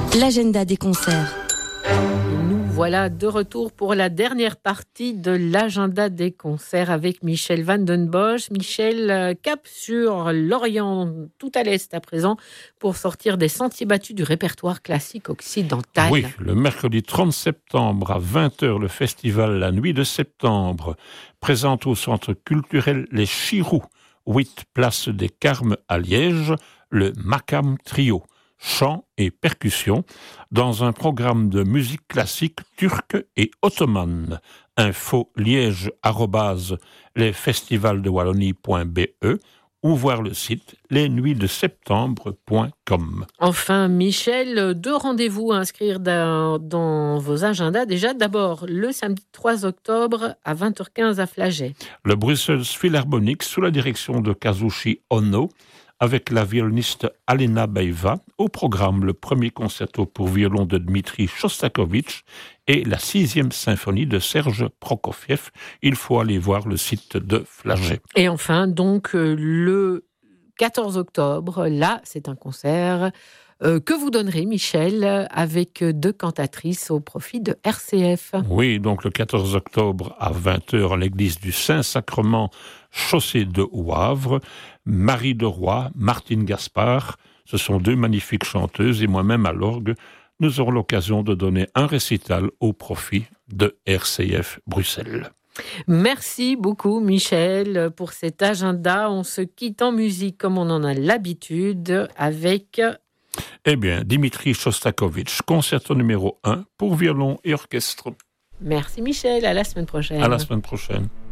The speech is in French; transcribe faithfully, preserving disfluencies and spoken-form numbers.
L'agenda des concerts. Nous voilà de retour pour la dernière partie de l'agenda des concerts avec Michel Van den Bosch. Michel, cap sur l'Orient, tout à l'Est à présent, pour sortir des sentiers battus du répertoire classique occidental. Oui, le mercredi trente septembre à vingt heures, le festival La Nuit de Septembre présente au centre culturel Les Chiroux, huit place des Carmes à Liège, le Makam Trio, chant et percussion, dans un programme de musique classique turque et ottomane. Info liège arobase lesfestivalsdewallonie.be ou voir le site les nuits de septembre point com. Enfin, Michel, deux rendez-vous à inscrire dans, dans vos agendas. Déjà, d'abord, le samedi trois octobre à vingt heures quinze à Flagey. Le Brussels Philharmonic, sous la direction de Kazushi Ono, avec la violoniste Alena Beiva, au programme le premier concerto pour violon de Dmitri Shostakovich et la sixième symphonie de Serge Prokofiev. Il faut aller voir le site de Flagey. Et enfin, donc, le quatorze octobre, là, c'est un concert euh, que vous donnerez, Michel, avec deux cantatrices au profit de R C F. Oui, donc le quatorze octobre à vingt heures à l'église du Saint-Sacrement, chaussée de Wavre, Marie de Roy, Martine Gaspard, ce sont deux magnifiques chanteuses et moi-même à l'orgue, nous aurons l'occasion de donner un récital au profit de R C F Bruxelles. Merci beaucoup Michel pour cet agenda. On se quitte en musique comme on en a l'habitude avec... Eh bien, Dmitri Shostakovich, concerto numéro un pour violon et orchestre. Merci Michel, à la semaine prochaine. À la semaine prochaine.